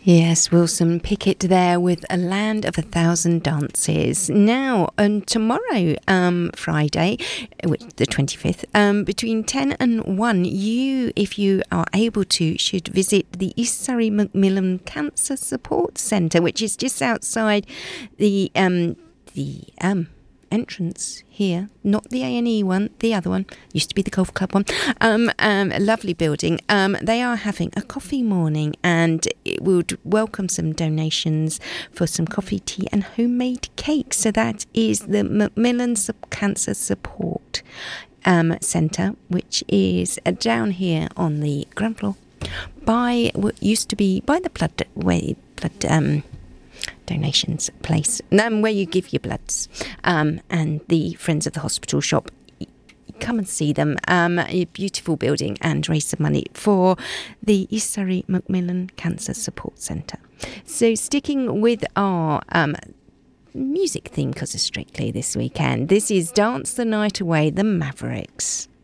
Yes, Wilson Pickett there with A Land of a Thousand Dances. Now, tomorrow, Friday, the 25th, between 10 and 1, you, if you are able to, should visit the East Surrey Macmillan Cancer Support Centre, which is just outside the entrance here, not the A&E one, the other one, used to be the golf club one, a lovely building. They are having a coffee morning, and it would welcome some donations for some coffee, tea and homemade cakes. So that is the Macmillan Cancer Support Centre, which is down here on the ground floor by what used to be by the blood donations place, where you give your bloods, and the Friends of the Hospital shop. Come and see them. A beautiful building, and raise some money for the East Surrey Macmillan Cancer Support Centre. So sticking with our music theme, because of Strictly this weekend, this is Dance the Night Away, the Mavericks.